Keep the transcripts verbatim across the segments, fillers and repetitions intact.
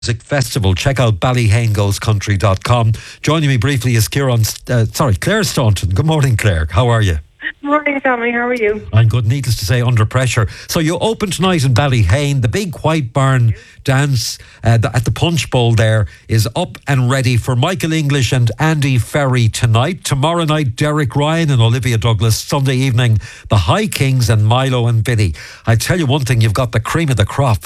Music Festival. Check out ballyhane goes country dot com. Joining me briefly is Kieran, uh, sorry, Claire Staunton. Good morning, Claire. How are you? Morning, Tommy. How are you? I'm good. Needless to say, under pressure. So you open tonight in Ballyhane. The big White Barn dance uh, at the Punch Bowl there is up and ready for Michael English and Andy Ferry tonight. Tomorrow night, Derek Ryan and Olivia Douglas. Sunday evening, the High Kings and Milo and Vinny. I tell you one thing, you've got the cream of the crop.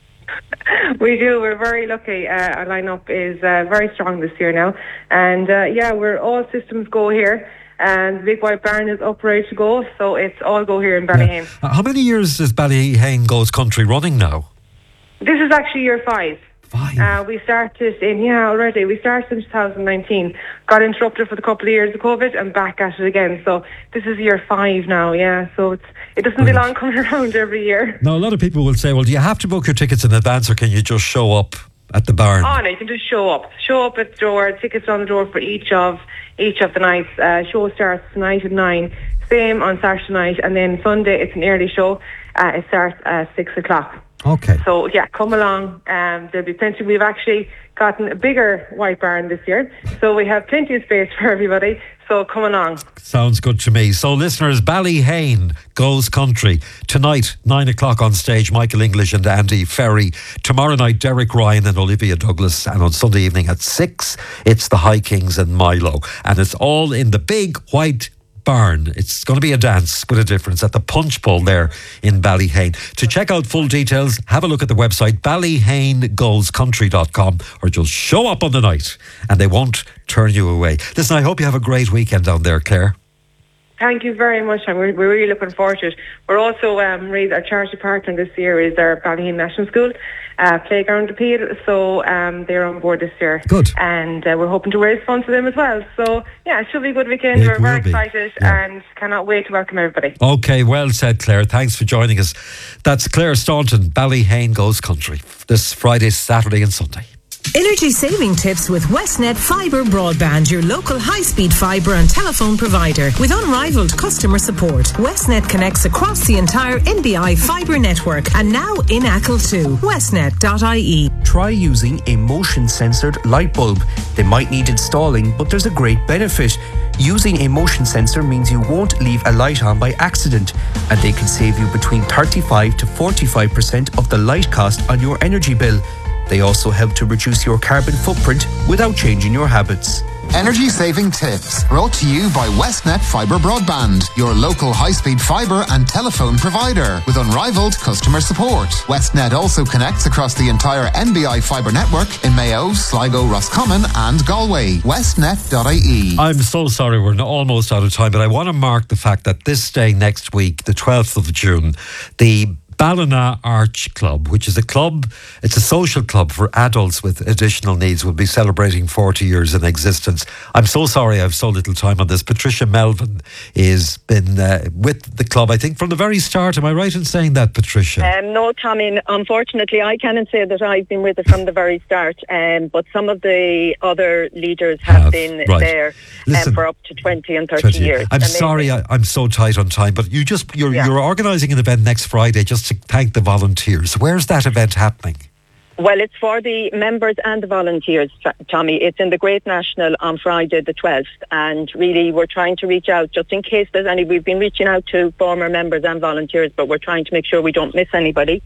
We do. We're very lucky. Uh, our lineup is uh, very strong this year now. And uh, yeah, we're all systems go here. And the Big White Barn is up ready to go. So it's all go here in Ballyhane. Yeah. How many years is Ballyhane Goes Country running now? This is actually year five. Five? Uh, we started in, yeah, already. We started in two thousand nineteen. Got interrupted for the couple of years of COVID and back at it again. So this is year five now, yeah. So it's it doesn't Brilliant. belong coming around every year. Now, a lot of people will say, well, do you have to book your tickets in advance or can you just show up at the barn? Oh, no, you can just show up. Show up at the door. Tickets on the door for each of each of the nights. Uh, show starts tonight at nine. Same on Saturday night. And then Sunday, it's an early show. Uh, it starts at six o'clock. Okay. So, yeah, come along. Um, there'll be plenty. We've actually gotten a bigger White Barn this year. So we have plenty of space for everybody. So come along. Sounds good to me. So listeners, Ballyhane Goes Country. Tonight, nine o'clock on stage, Michael English and Andy Ferry. Tomorrow night, Derek Ryan and Olivia Douglas. And on Sunday evening at six, it's the High Kings and Milo. And it's all in the Big White Barn. It's going to be a dance with a difference at the Punch Bowl there in Ballyhane. To check out full details, have a look at the website ballyhane goes country dot com, or just show up on the night and they won't turn you away. Listen, I hope you have a great weekend down there, Claire. Thank you very much, and we're, we're really looking forward to it. We're also um, raised, our charity partner this year is our Ballyhane National School uh, Playground Appeal, so um, they're on board this year. Good. And uh, we're hoping to raise funds for them as well. So, yeah, it should be a good weekend. It we're very will be. excited Yeah. and cannot wait to welcome everybody. Okay, well said, Claire. Thanks for joining us. That's Claire Staunton, Ballyhane Goes Country, this Friday, Saturday and Sunday. Energy saving tips with Westnet Fibre Broadband, your local high-speed fibre and telephone provider. With unrivaled customer support, Westnet connects across the entire N B I fibre network and now in Achill too. westnet dot I E. Try using a motion-censored light bulb. They might need installing, but there's a great benefit. Using a motion sensor means you won't leave a light on by accident, and they can save you between thirty-five to forty-five percent of the light cost on your energy bill. They also help to reduce your carbon footprint without changing your habits. Energy saving tips brought to you by Westnet Fibre Broadband, your local high-speed fibre and telephone provider with unrivaled customer support. Westnet also connects across the entire N B I fibre network in Mayo, Sligo, Roscommon and Galway. westnet dot I E. I'm so sorry, we're almost out of time, but I want to mark the fact that this day next week, the twelfth of June, the Ballina Arch Club, which is a club, it's a social club for adults with additional needs, will be celebrating forty years in existence. I'm so sorry I have so little time on this. Patricia Melvin has been uh, with the club, I think, from the very start. Am I right in saying that, Patricia? Um, no, Tommy, unfortunately, I cannot say that I've been with it from the very start, um, but some of the other leaders have, Have, been right. there Listen, um, for up to twenty and thirty twenty years. I'm Amazing. sorry I, I'm so tight on time, but you just, you're, Yeah. you're organising an event next Friday just to thank the volunteers. Where's that event happening? Well, it's for the members and the volunteers, T- Tommy. It's in the Great National on Friday the twelfth. And really, we're trying to reach out just in case there's any. We've been reaching out to former members and volunteers, but we're trying to make sure we don't miss anybody.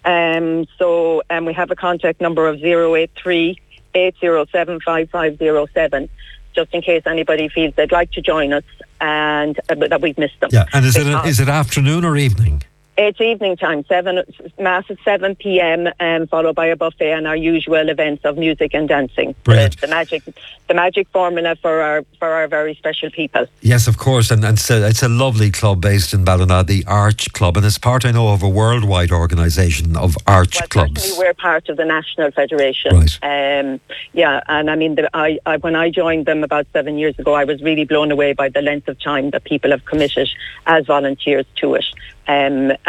Um, so um, we have a contact number of zero eight three, eight zero seven, five five zero seven, just in case anybody feels they'd like to join us and uh, but that we've missed them. Yeah, and is it, a, Because- is it afternoon or evening? It's evening time, seven mass at seven p.m. Um, followed by a buffet and our usual events of music and dancing. Brilliant. The, the magic, the magic formula for our for our very special people. Yes, of course, and, and so it's a lovely club based in Ballina, the Arch Club, and it's part, I know, of a worldwide organisation of Arch Well, clubs. certainly we're part of the National Federation. Right. Um, yeah, and I mean, the, I, I when I joined them about seven years ago, I was really blown away by the length of time that people have committed as volunteers to it. Um,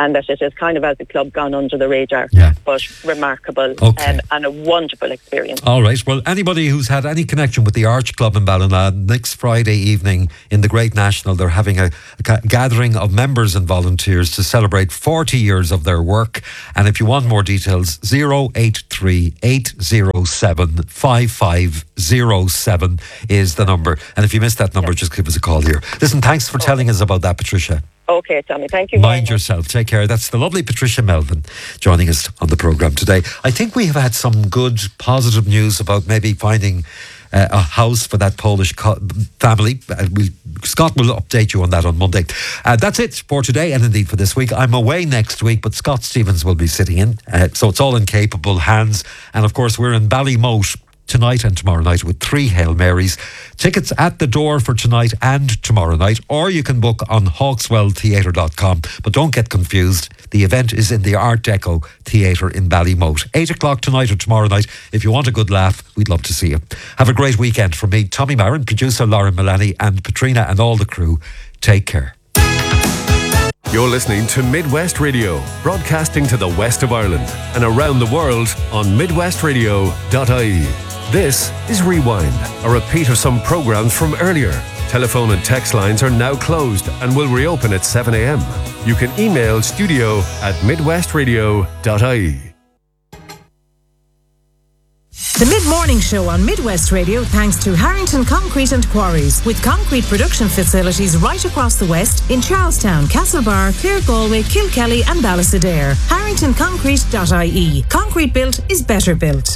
and that it has kind of, as a club, gone under the radar. Yeah. But remarkable Okay. um, and a wonderful experience. All right. Well, anybody who's had any connection with the Arch Club in Ballina, next Friday evening in the Great National, they're having a, a ca- gathering of members and volunteers to celebrate forty years of their work. And if you want more details, zero eight three eight zero seven five five zero seven is the number. And if you missed that number, just give us a call here. Listen, thanks for telling us about that, Patricia. Okay, Tommy, thank you very Mind much. yourself. Take care. That's the lovely Patricia Melvin joining us on the programme today. I think we have had some good, positive news about maybe finding uh, a house for that Polish co- family. Uh, we'll, Scott will update you on that on Monday. Uh, that's it for today and indeed for this week. I'm away next week, but Scott Stevens will be sitting in. Uh, so it's all in capable hands. And of course, we're in Ballymote tonight and tomorrow night with three Hail Marys. Tickets at the door for tonight and tomorrow night, or you can book on hawkswell theatre dot com. But don't get confused. The event is in the Art Deco Theatre in Ballymote. Eight o'clock tonight or tomorrow night. If you want a good laugh, we'd love to see you. Have a great weekend from me, Tommy Marin, producer Lauren Milani, and Patrina and all the crew. Take care. You're listening to Midwest Radio, broadcasting to the west of Ireland and around the world on midwest radio dot I E. This is Rewind, a repeat of some programs from earlier. Telephone and text lines are now closed and will reopen at seven a.m. You can email studio at midwest radio dot I E. The Mid-Morning Show on Midwest Radio thanks to Harrington Concrete and Quarries, with concrete production facilities right across the West in Charlestown, Castlebar, Clare Galway, Kilkelly and Ballisadaire. harrington concrete dot I E. Concrete built is better built.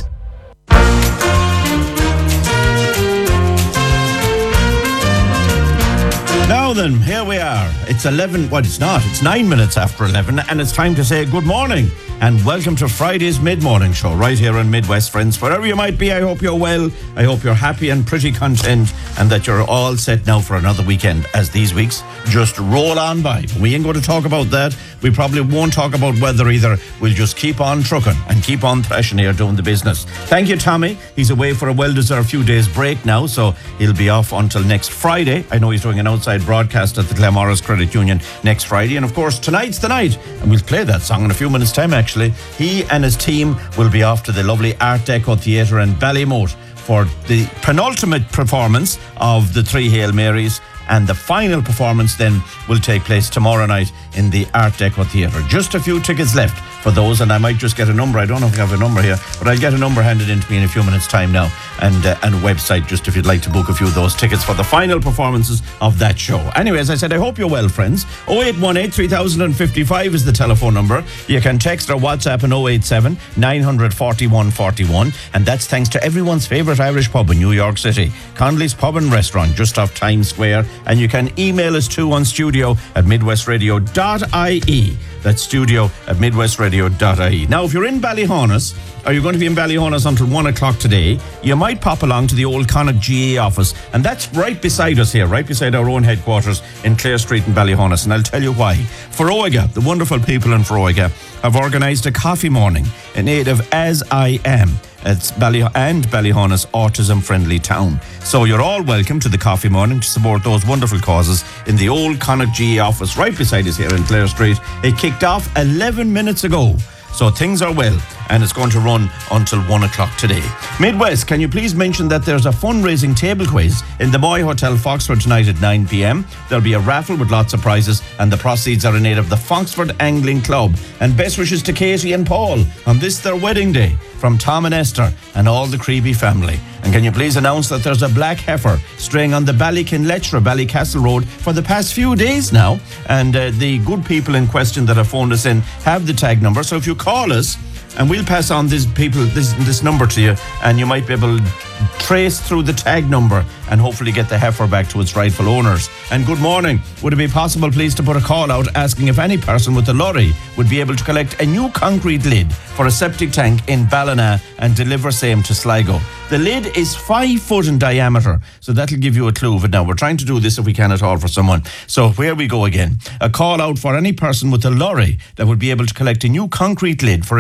Now then, here we are. It's eleven, well, it's not, it's nine minutes after eleven, and it's time to say good morning and welcome to Friday's Mid-Morning Show right here on Midwest, friends. Wherever you might be, I hope you're well. I hope you're happy and pretty content and that you're all set now for another weekend as these weeks just roll on by. But we ain't going to talk about that. We probably won't talk about weather either. We'll just keep on trucking and keep on threshing here doing the business. Thank you, Tommy. He's away for a well-deserved few days break now, so he'll be off until next Friday. I know he's doing an outside broadcast at the Glamorris Credit Union next Friday. And of course, tonight's the night. And we'll play that song in a few minutes' time, actually. He and his team will be off to the lovely Art Deco Theatre in Ballymote for the penultimate performance of the three Hail Marys. And the final performance then will take place tomorrow night in the Art Deco Theatre. Just a few tickets left for those, and I might just get a number. I don't know if I have a number here, but I'll get a number handed in to me in a few minutes' time now, and uh, and a website just if you'd like to book a few of those tickets for the final performances of that show. Anyway, as I said, I hope you're well, friends. oh eight one eight, three thousand fifty-five is the telephone number. You can text or WhatsApp on oh eight seven, nine four one, four one, and that's thanks to everyone's favourite Irish pub in New York City, Conley's Pub and Restaurant, just off Times Square. And you can email us too on studio at midwest radio dot I E. That's studio at midwest radio dot I E. Now, if you're in Ballyhonus, or you're going to be in Ballyhonus until one o'clock today, you might pop along to the old Connacht G A office. And that's right beside us here, right beside our own headquarters in Clare Street in Ballyhonus. And I'll tell you why. Foróige, the wonderful people in Foróige, have organised a coffee morning in aid of As I Am. It's Bally and Ballyhonus Autism Friendly Town. So you're all welcome to the coffee morning to support those wonderful causes in the old Connacht G A office right beside us here in Clare Street. It kicked off eleven minutes ago. So things are well, and it's going to run until one o'clock today. Midwest, can you please mention that there's a fundraising table quiz in the Moy Hotel Foxford tonight at nine p.m. There'll be a raffle with lots of prizes, and the proceeds are in aid of the Foxford Angling Club. And best wishes to Katie and Paul on this their wedding day from Tom and Esther and all the Creevy family. And can you please announce that there's a black heifer straying on the Ballykinlechra, Ballycastle Road for the past few days now. And uh, the good people in question that have phoned us in have the tag number. So if you call us, and we'll pass on these people this this number to you, and you might be able to trace through the tag number and hopefully get the heifer back to its rightful owners. And good morning. Would it be possible, please, to put a call out asking if any person with a lorry would be able to collect a new concrete lid for a septic tank in Ballina and deliver same to Sligo? The lid is five foot in diameter, so that'll give you a clue of it now. We're trying to do this if we can at all for someone. So here we go again. A call out for any person with a lorry that would be able to collect a new concrete lid for a septic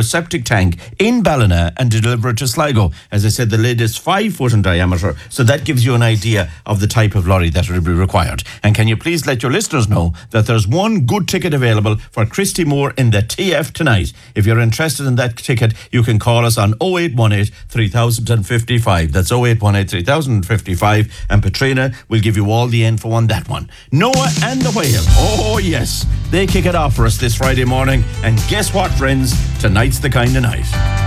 tank in Ballina and deliver it to Sligo. As I said, the lid is five foot in diameter, so that gives you an idea of the type of lorry that will be required. And can you please let your listeners know that there's one good ticket available for Christy Moore in the T F tonight. If you're interested in that ticket, you can call us on oh eight one eight, three thousand five. That's oh eight one eight, three thousand five, and Katrina will give you all the info on that one. Noah and the Whale. Oh, yes. They kick it off for us this Friday morning. And guess what, friends? Tonight's the kind of night.